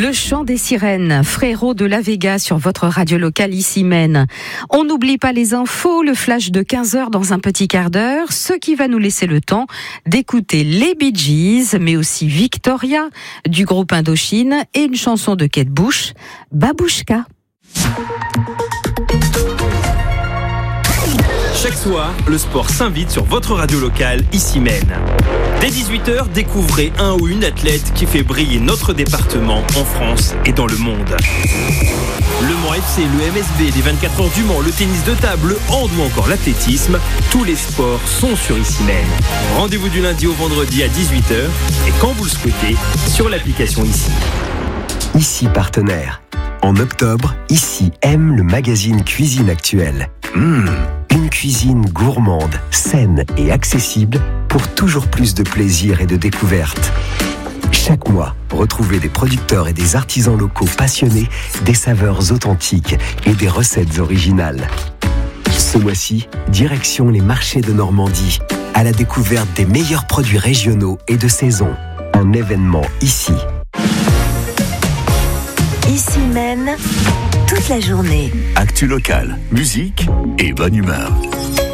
Le chant des sirènes, Frérot de la Vega sur votre radio locale ici Maine. On n'oublie pas les infos, le flash de 15h dans un petit quart d'heure, ce qui va nous laisser le temps d'écouter les Bee Gees, mais aussi Victoria du groupe Indochine et une chanson de Kate Bush, Babouchka. Chaque soir, le sport s'invite sur votre radio locale, ici Maine. Dès 18h, découvrez un ou une athlète qui fait briller notre département en France et dans le monde. Le Mans FC, le MSB, les 24 heures du Mans, le tennis de table, le hand ou encore l'athlétisme, tous les sports sont sur ici Maine. Rendez-vous du lundi au vendredi à 18h et quand vous le souhaitez, sur l'application ici. Ici partenaire. En octobre, Ici aime le magazine Cuisine Actuelle. Une cuisine gourmande, saine et accessible pour toujours plus de plaisir et de découverte. Chaque mois, retrouvez des producteurs et des artisans locaux passionnés, des saveurs authentiques et des recettes originales. Ce mois-ci, direction les marchés de Normandie, à la découverte des meilleurs produits régionaux et de saison. Un événement ici. Ici Maine, toute la journée. Actu locale, musique et bonne humeur.